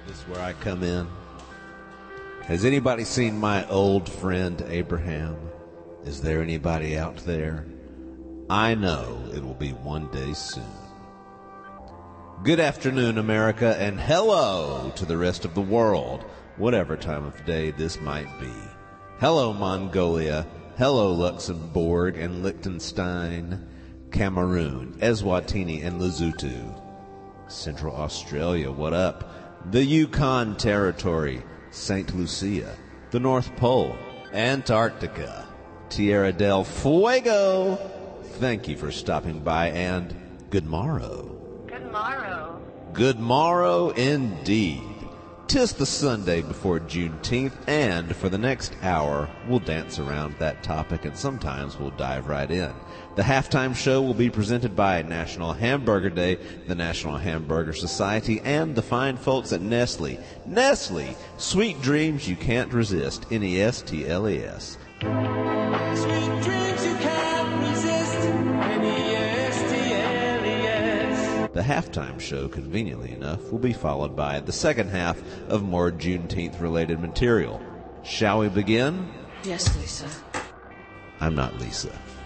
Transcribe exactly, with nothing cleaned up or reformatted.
This is where I come in. Has anybody seen my old friend Abraham? Is there anybody out there? I know it will be one day soon. Good afternoon, America, and hello to the rest of the world, whatever time of day this might be. Hello, Mongolia. Hello, Luxembourg and Liechtenstein, Cameroon, Eswatini and Lesotho. Central Australia, what up? The Yukon Territory, Saint Lucia, the North Pole, Antarctica, Tierra del Fuego. Thank you for stopping by, and good morrow. Good morrow. Good morrow indeed. 'Tis the Sunday before Juneteenth, and for the next hour, we'll dance around that topic, and sometimes we'll dive right in. The halftime show will be presented by National Hamburger Day, the National Hamburger Society, and the fine folks at Nestle. Nestle, sweet dreams you can't resist. N E S T L E S. Sweet dreams you can't resist. N E S T L E S. The halftime show, conveniently enough, will be followed by the second half of more Juneteenth-related material. Shall we begin? Yes, Lisa. I'm not Lisa.